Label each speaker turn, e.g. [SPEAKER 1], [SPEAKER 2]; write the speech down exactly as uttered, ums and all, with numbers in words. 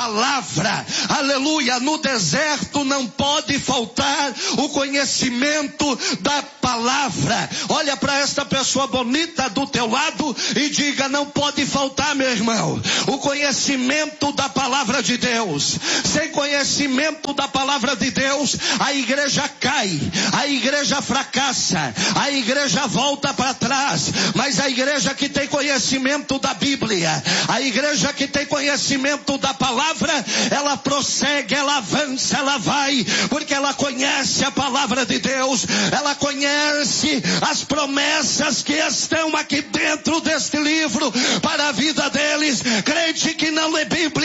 [SPEAKER 1] palavra. Aleluia. No deserto não pode faltar o conhecimento da palavra. Olha para esta pessoa bonita do teu lado e diga: não pode faltar, meu irmão, o conhecimento da palavra de Deus. Sem conhecimento da palavra de Deus, a igreja cai, a igreja fracassa, a igreja volta para trás. Mas a igreja que tem conhecimento da Bíblia, a igreja que tem conhecimento da palavra, ela prossegue, ela avança, ela vai, porque ela conhece a palavra de Deus, ela conhece as promessas que estão aqui dentro deste livro para a vida deles. Crente que não lê Bíblia